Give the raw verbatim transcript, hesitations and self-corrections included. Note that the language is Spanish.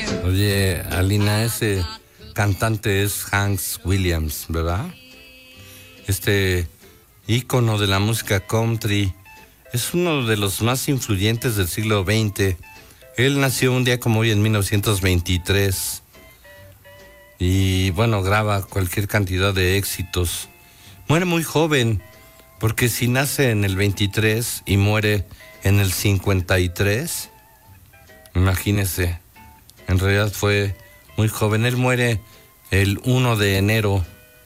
Oye, Alina, ese cantante es Hank Williams, ¿verdad? Este ícono de la música country. Es uno de los más influyentes del siglo veinte. Él nació un día como hoy en mil novecientos veintitrés. Y bueno, graba cualquier cantidad de éxitos. Muere muy joven, porque si nace en el veintitrés y muere en el cincuenta y tres, imagínese, en realidad fue muy joven. Él muere el primero de enero